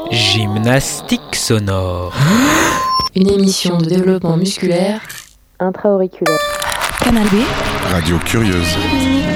Gymnastique sonore. Une émission de développement musculaire intra-auriculaire. Canal B. Radio Curieuse.